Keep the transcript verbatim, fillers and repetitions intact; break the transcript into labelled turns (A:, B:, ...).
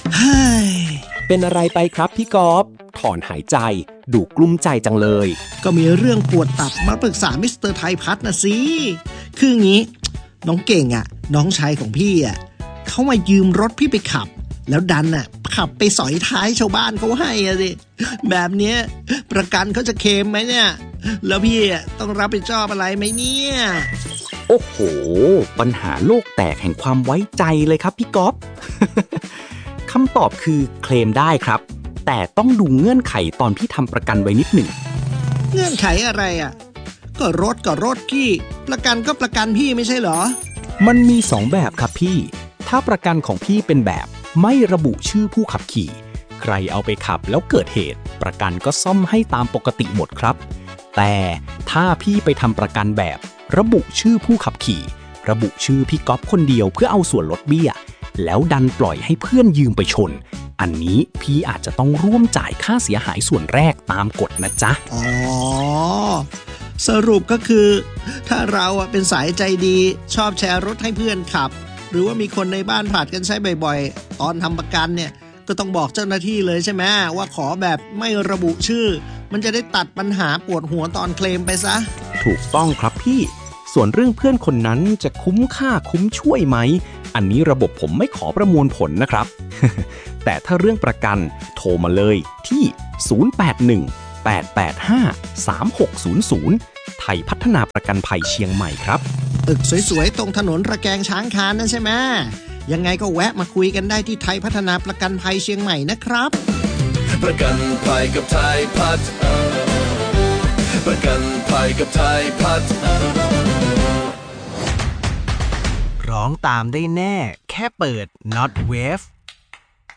A: เฮ้ย
B: เป็นอะไรไปครับพี่กอล์ฟถอนหายใจดูกลุ้มใจจังเลย
A: ก็มีเรื่องปวดตับมาปรึกษามิสเตอร์ไทยพัฒน์นะสิคืองี้น้องเก่งอ่ะน้องชายของพี่อ่ะเขามายืมรถพี่ไปขับแล้วดันอ่ะขับไปสอยท้ายชาวบ้านเขาให้อ่ะสิแบบเนี้ยประกันเขาจะเคลมไหมเนี่ยแล้วพี่อ่ะต้องรับผิดชอบอะไรไหมเนี่ย
B: โอ้โหปัญหาโลกแตกแห่งความไว้ใจเลยครับพี่ก๊อฟ คำตอบคือเคลมได้ครับแต่ต้องดูเงื่อนไขตอนพี่ทำประกันไว้นิดหนึ่ง
A: เงื่อนไขอะไรอ่ะก็รถก็รถพี่ประกันก็ประกันพี่ไม่ใช่เหรอ
B: มันมีสองแบบครับพี่ถ้าประกันของพี่เป็นแบบไม่ระบุชื่อผู้ขับขี่ใครเอาไปขับแล้วเกิดเหตุประกันก็ซ่อมให้ตามปกติหมดครับแต่ถ้าพี่ไปทำประกันแบบระบุชื่อผู้ขับขี่ระบุชื่อพี่ก๊อฟคนเดียวเพื่อเอาส่วนลดเบี้ยแล้วดันปล่อยให้เพื่อนยืมไปชนอันนี้พี่อาจจะต้องร่วมจ่ายค่าเสียหายส่วนแรกตามกฎนะจ๊ะ
A: อ๋อสรุปก็คือถ้าเราอ่ะเป็นสายใจดีชอบแชร์รถให้เพื่อนขับหรือว่ามีคนในบ้านผ่านกันใช้บ่อยๆตอนทำประกันเนี่ยก็ต้องบอกเจ้าหน้าที่เลยใช่ไหมว่าขอแบบไม่ระบุชื่อมันจะได้ตัดปัญหาปวดหัวตอนเคลมไปซะ
B: ถูกต้องครับพี่ส่วนเรื่องเพื่อนคนนั้นจะคุ้มค่าคุ้มช่วยไหมอันนี้ระบบผมไม่ขอประมวลผลนะครับ แต่ถ้าเรื่องประกันโทรมาเลยที่ศูนย์ แปด หนึ่ง แปด แปด ห้า สาม หก ศูนย์ ศูนย์ไทยพัฒนาประกันภัยเชียงใหม่ครับ
A: ตึกสวยๆตรงถนนระแกงช้างคานนั่นใช่ไหมยังไงก็แวะมาคุยกันได้ที่ไทยพัฒนาประกันภัยเชียงใหม่นะครับ
C: ประกันภัยกับไทยพัฒนาประกันภัยกับไทยพัฒนา
D: ร้องตามได้แน่แค่เปิด Not Wave